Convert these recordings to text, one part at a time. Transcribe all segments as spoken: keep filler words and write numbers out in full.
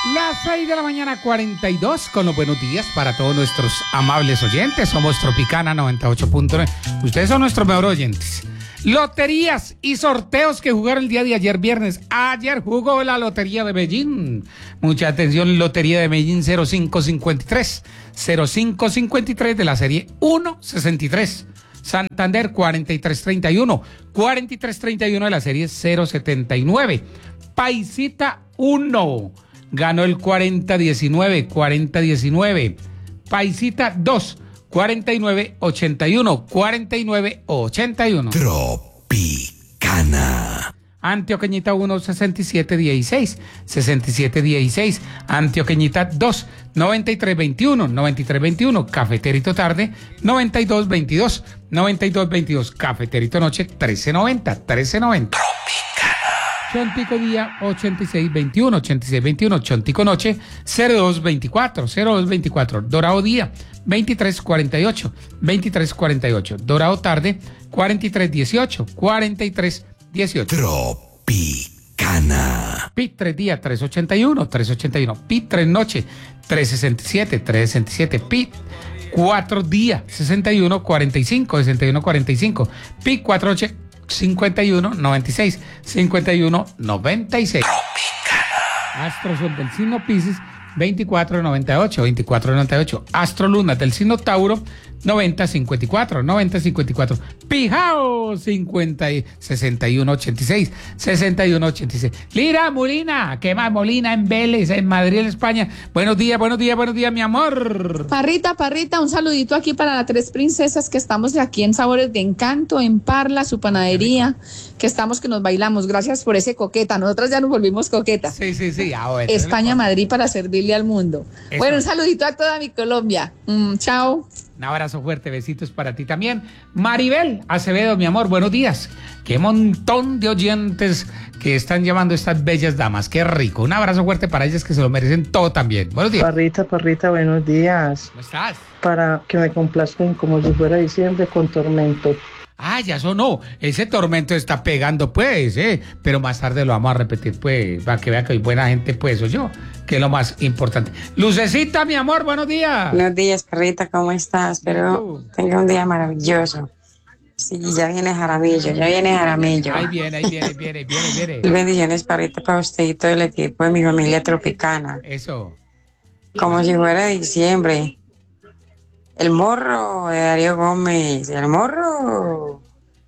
Las seis de la mañana, cuarenta y dos, con los buenos días para todos nuestros amables oyentes. Somos Tropicana noventa y ocho punto nueve. Ustedes son nuestros mejores oyentes. Loterías y sorteos que jugaron el día de ayer viernes. Ayer jugó la Lotería de Medellín. Mucha atención, Lotería de Medellín cero cinco cincuenta y tres. cero cinco cincuenta y tres de la serie uno sesenta y tres. Santander cuarenta y tres treinta y uno. cuarenta y tres treinta y uno de la serie cero setenta y nueve. Paisita uno. Ganó el cuarenta diecinueve. cuarenta diecinueve. Paisita dos. cuarenta y nueve ochenta y uno. cuarenta y nueve ochenta y uno. Tropicana. Antioqueñita uno, sesenta y siete dieciséis. sesenta y siete dieciséis. Antioqueñita dos, noventa y tres veintiuno. noventa y tres veintiuno. Cafeterito tarde, noventa y dos veintidós. noventa y dos veintidós. Cafeterito noche, trece noventa. trece noventa. Chontico día ochenta y seis veintiuno, ochenta y seis veintiuno, Chontico noche cero dos veinticuatro, cero dos veinticuatro, Dorado día veintitrés cuarenta y ocho, veintitrés cuarenta y ocho, Dorado tarde cuarenta y tres dieciocho, cuarenta y tres dieciocho. Tropicana. P I tres día tres ochenta y uno, tres ochenta y uno, P I tres noche tres sesenta y siete, tres sesenta y siete, P I cuatro día sesenta y uno cuarenta y cinco, sesenta y uno cuarenta y cinco, P I cuatro noche cincuenta y uno noventa y seis, cincuenta y uno noventa y seis. Astro Sol del signo Piscis veinticuatro noventa y ocho, veinticuatro noventa y ocho. Astro Luna del signo Tauro noventa cincuenta y cuatro, noventa cincuenta y cuatro. Pijao cincuenta, sesenta y uno ochenta y seis, sesenta y uno ochenta y seis. Lira Molina, ¿qué más? Molina en Vélez, en Madrid, en España. Buenos días, buenos días, buenos días, mi amor. Parrita, Parrita, un saludito aquí para las tres princesas que estamos aquí en Sabores de Encanto, en Parla, su panadería, que estamos que nos bailamos. Gracias por ese coqueta. Nosotras ya nos volvimos coquetas. Sí, sí, sí. Ah, bueno, España, Madrid para servirle al mundo. Eso. Bueno, un saludito a toda mi Colombia. Mm, chao. Un abrazo fuerte, besitos para ti también. Maribel Acevedo, mi amor, buenos días. Qué montón de oyentes que están llamando estas bellas damas. Qué rico. Un abrazo fuerte para ellas que se lo merecen todo también. Buenos días. Parrita, Parrita, buenos días. ¿Cómo estás? Para que me complazcan como si fuera diciembre con Tormento. Ah, ya sonó. Ese Tormento está pegando, pues, ¿eh? Pero más tarde lo vamos a repetir, pues, para que vea que hay buena gente, pues, soy yo, que es lo más importante. Lucecita, mi amor, buenos días. Buenos días, Parrita, ¿cómo estás? Espero tenga un día maravilloso. Sí, ya viene Jaramillo, ya viene Jaramillo. Ahí viene, ahí viene, viene, viene, viene. Bendiciones, Parrita, para usted y todo el equipo de mi familia Tropicana. Eso. Como si fuera diciembre. El morro de Darío Gómez, el morro.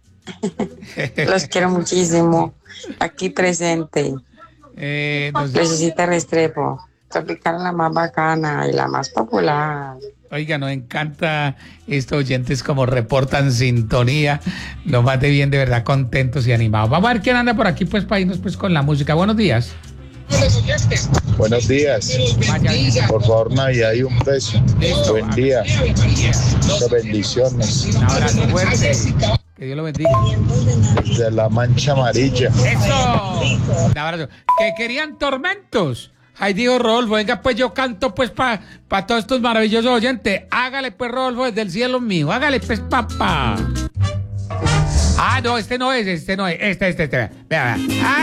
Los quiero muchísimo. Aquí presente. Eh, nos... Necesita Restrepo. Tropicana la más bacana y la más popular. Oiga, nos encanta estos oyentes como reportan sintonía. Lo más de bien, de verdad, contentos y animados. Vamos a ver quién anda por aquí, pues, para irnos pues, con la música. Buenos días. Buenos días. Por favor, Navidad y un beso. Listo. Buen día. Muchas bendiciones. Un abrazo fuerte. Que Dios lo bendiga. De la Mancha Amarilla. ¡Eso! Un abrazo. Que querían tormentos. Ahí dijo Rodolfo, venga pues yo canto pues para pa todos estos maravillosos oyentes. Hágale pues Rodolfo desde el cielo mío. Hágale pues papá. Ah, no, este no es, este no es. Este, este, este. Vea, vea. Ah.